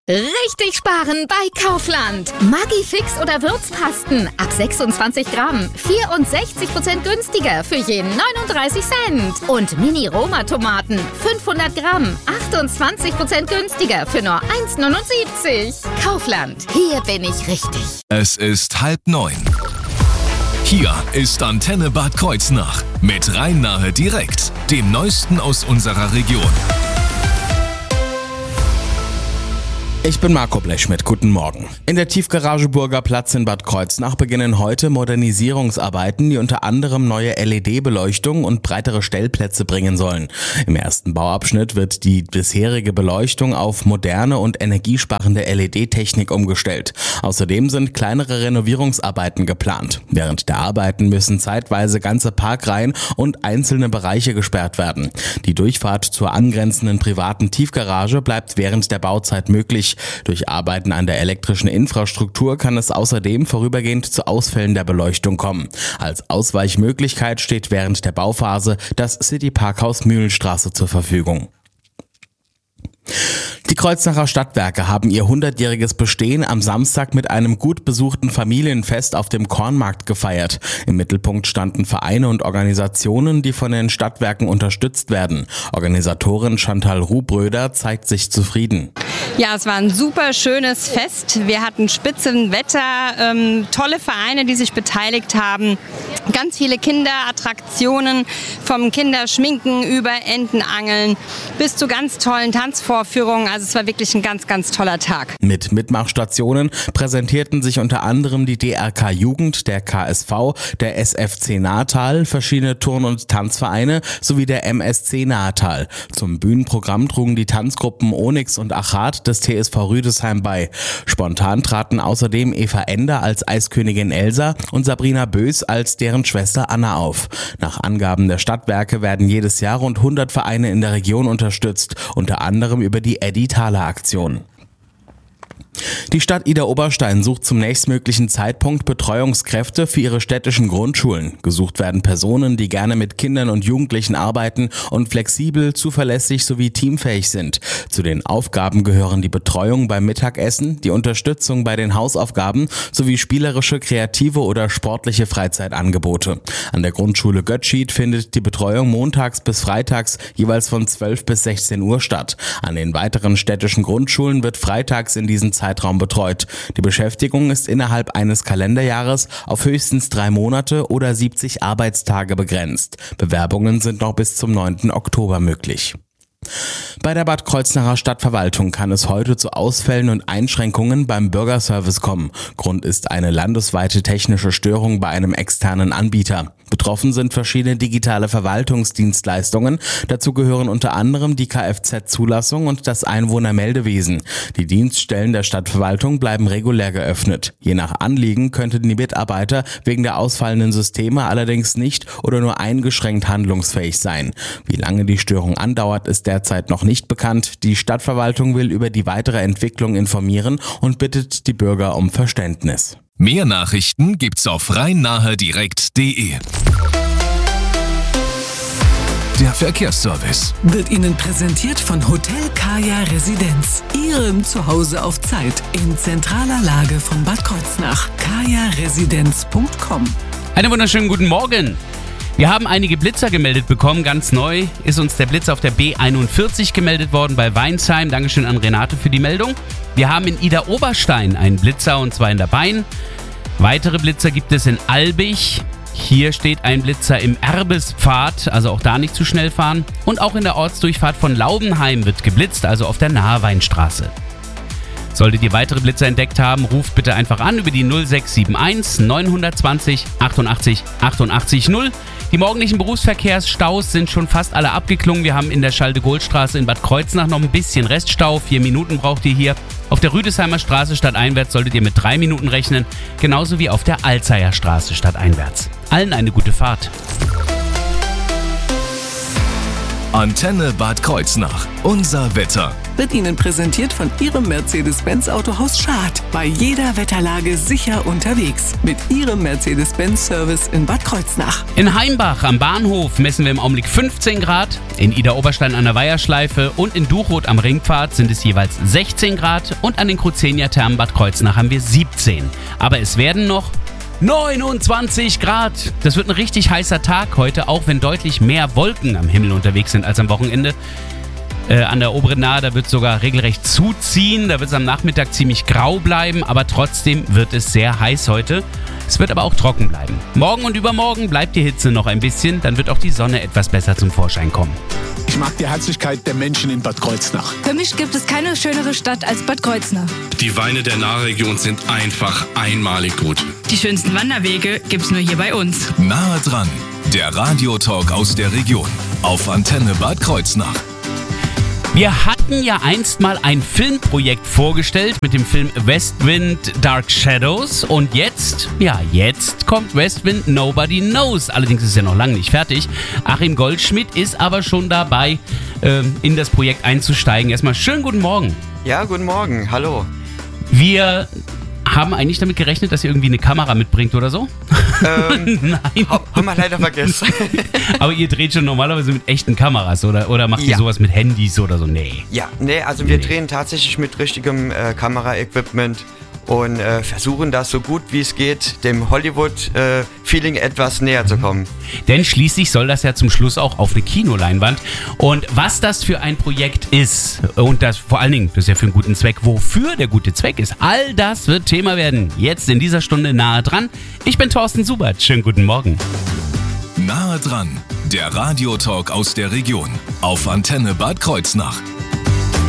Richtig sparen bei Kaufland. Maggi-Fix oder Würzpasten ab 26 Gramm. 64% günstiger für jeden 39 Cent. Und Mini-Roma-Tomaten 500 Gramm. 28% günstiger für nur 1,79. Kaufland, hier bin ich richtig. Es ist 8:30. Hier ist Antenne Bad Kreuznach mit Rhein-Nahe direkt, dem Neuesten aus unserer Region. Ich bin Marco Blechschmidt, guten Morgen. In der Tiefgarage Burgerplatz in Bad Kreuznach beginnen heute Modernisierungsarbeiten, die unter anderem neue LED-Beleuchtung und breitere Stellplätze bringen sollen. Im ersten Bauabschnitt wird die bisherige Beleuchtung auf moderne und energiesparende LED-Technik umgestellt. Außerdem sind kleinere Renovierungsarbeiten geplant. Während der Arbeiten müssen zeitweise ganze Parkreihen und einzelne Bereiche gesperrt werden. Die Durchfahrt zur angrenzenden privaten Tiefgarage bleibt während der Bauzeit möglich. Durch Arbeiten an der elektrischen Infrastruktur kann es außerdem vorübergehend zu Ausfällen der Beleuchtung kommen. Als Ausweichmöglichkeit steht während der Bauphase das City-Parkhaus Mühlenstraße zur Verfügung. Die Kreuznacher Stadtwerke haben ihr 100-jähriges Bestehen am Samstag mit einem gut besuchten Familienfest auf dem Kornmarkt gefeiert. Im Mittelpunkt standen Vereine und Organisationen, die von den Stadtwerken unterstützt werden. Organisatorin Chantal Rubröder zeigt sich zufrieden. Ja, es war ein super schönes Fest. Wir hatten Spitzenwetter, tolle Vereine, die sich beteiligt haben. Ganz viele Kinderattraktionen, vom Kinderschminken über Entenangeln bis zu ganz tollen Tanzvorführungen. Also es war wirklich ein ganz, ganz toller Tag. Mit Mitmachstationen präsentierten sich unter anderem die DRK Jugend, der KSV, der SFC Natal, verschiedene Turn- und Tanzvereine sowie der MSC Natal. Zum Bühnenprogramm trugen die Tanzgruppen Onyx und Achat des TSV Rüdesheim bei. Spontan traten außerdem Eva Ender als Eiskönigin Elsa und Sabrina Bös als deren Schwester Anna auf. Nach Angaben der Stadtwerke werden jedes Jahr rund 100 Vereine in der Region unterstützt, unter anderem über die Eddie Thaler Aktion. Die Stadt Idar-Oberstein sucht zum nächstmöglichen Zeitpunkt Betreuungskräfte für ihre städtischen Grundschulen. Gesucht werden Personen, die gerne mit Kindern und Jugendlichen arbeiten und flexibel, zuverlässig sowie teamfähig sind. Zu den Aufgaben gehören die Betreuung beim Mittagessen, die Unterstützung bei den Hausaufgaben sowie spielerische, kreative oder sportliche Freizeitangebote. An der Grundschule Götschied findet die Betreuung montags bis freitags jeweils von 12 bis 16 Uhr statt. An den weiteren städtischen Grundschulen wird freitags in diesen Zeitraum betreut. Die Beschäftigung ist innerhalb eines Kalenderjahres auf höchstens 3 Monate oder 70 Arbeitstage begrenzt. Bewerbungen sind noch bis zum 9. Oktober möglich. Bei der Bad Kreuznacher Stadtverwaltung kann es heute zu Ausfällen und Einschränkungen beim Bürgerservice kommen. Grund ist eine landesweite technische Störung bei einem externen Anbieter. Betroffen sind verschiedene digitale Verwaltungsdienstleistungen. Dazu gehören unter anderem die Kfz-Zulassung und das Einwohnermeldewesen. Die Dienststellen der Stadtverwaltung bleiben regulär geöffnet. Je nach Anliegen könnten die Mitarbeiter wegen der ausfallenden Systeme allerdings nicht oder nur eingeschränkt handlungsfähig sein. Wie lange die Störung andauert, ist derzeit noch nicht bekannt. Die Stadtverwaltung will über die weitere Entwicklung informieren und bittet die Bürger um Verständnis. Mehr Nachrichten gibt's auf rheinnahedirekt.de. Der Verkehrsservice wird Ihnen präsentiert von Hotel Kaya Residenz. Ihrem Zuhause auf Zeit in zentraler Lage von Bad Kreuznach. kajaresidenz.com. Einen wunderschönen guten Morgen. Wir haben einige Blitzer gemeldet bekommen. Ganz neu ist uns der Blitz auf der B41 gemeldet worden bei Weinsheim. Dankeschön an Renate für die Meldung. Wir haben in Idar-Oberstein einen Blitzer und zwar in der Bein. Weitere Blitzer gibt es in Albig. Hier steht ein Blitzer im Erbespfad, also auch da nicht zu schnell fahren. Und auch in der Ortsdurchfahrt von Laubenheim wird geblitzt, also auf der Naheweinstraße. Solltet ihr weitere Blitzer entdeckt haben, ruft bitte einfach an über die 0671 920 88 88 0. Die morgendlichen Berufsverkehrsstaus sind schon fast alle abgeklungen. Wir haben in der Schalde-Gold-Straße in Bad Kreuznach noch ein bisschen Reststau. 4 Minuten braucht ihr hier. Auf der Rüdesheimer Straße stadteinwärts solltet ihr mit 3 Minuten rechnen. Genauso wie auf der Alzeyer Straße stadteinwärts. Allen eine gute Fahrt. Antenne Bad Kreuznach. Unser Wetter. wird Ihnen präsentiert von Ihrem Mercedes-Benz Autohaus Schad. Bei jeder Wetterlage sicher unterwegs. Mit Ihrem Mercedes-Benz-Service in Bad Kreuznach. In Heimbach am Bahnhof messen wir im Augenblick 15 Grad. In Idar-Oberstein an der Weiherschleife und in Duchroth am Ringpfad sind es jeweils 16 Grad. Und an den Cruzenia-Thermen Bad Kreuznach haben wir 17. Aber es werden noch 29 Grad. Das wird ein richtig heißer Tag heute, auch wenn deutlich mehr Wolken am Himmel unterwegs sind als am Wochenende. An der oberen Nahe, da wird es sogar regelrecht zuziehen. Da wird es am Nachmittag ziemlich grau bleiben, aber trotzdem wird es sehr heiß heute. Es wird aber auch trocken bleiben. Morgen und übermorgen bleibt die Hitze noch ein bisschen, dann wird auch die Sonne etwas besser zum Vorschein kommen. Ich mag die Herzlichkeit der Menschen in Bad Kreuznach. Für mich gibt es keine schönere Stadt als Bad Kreuznach. Die Weine der Nahregion sind einfach einmalig gut. Die schönsten Wanderwege gibt's nur hier bei uns. Nahe dran, der Radiotalk aus der Region auf Antenne Bad Kreuznach. Wir hatten ja einst mal ein Filmprojekt vorgestellt mit dem Film Westwind Dark Shadows und jetzt kommt Westwind Nobody Knows. Allerdings ist es ja noch lange nicht fertig. Achim Goldschmidt ist aber schon dabei, in das Projekt einzusteigen. Erstmal schönen guten Morgen. Ja, guten Morgen. Hallo. Wir haben eigentlich damit gerechnet, dass ihr irgendwie eine Kamera mitbringt oder so? Nein. Haben wir leider vergessen. Aber ihr dreht schon normalerweise mit echten Kameras oder macht ihr sowas mit Handys oder so? Nee. Ja, also wir drehen tatsächlich mit richtigem Kameraequipment und versuchen das so gut wie es geht, dem Hollywood-Feeling etwas näher zu kommen. Denn schließlich soll das ja zum Schluss auch auf eine Kinoleinwand. Und was das für ein Projekt ist und das vor allen Dingen, das ist ja für einen guten Zweck, wofür der gute Zweck ist, all das wird Thema werden. Jetzt in dieser Stunde nahe dran. Ich bin Thorsten Subert. Schönen guten Morgen. Nahe dran, der Radiotalk aus der Region auf Antenne Bad Kreuznach.